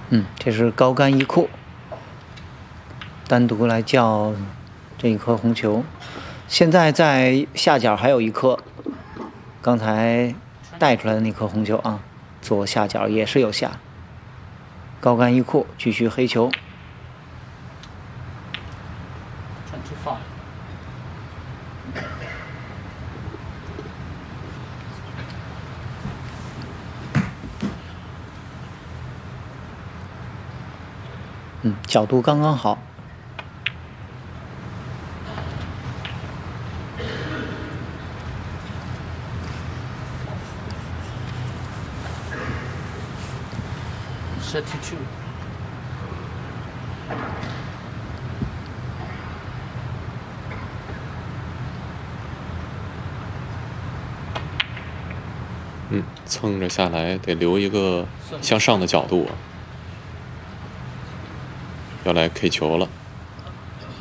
这是高杆一库，单独来叫这一颗红球。现在在下角还有一颗，刚才带出来的那颗红球啊，左下角也是有下。高杆一库，继续黑球。角度刚刚好。 32。 蹭着下来得留一个向上的角度啊，要来 K 球了。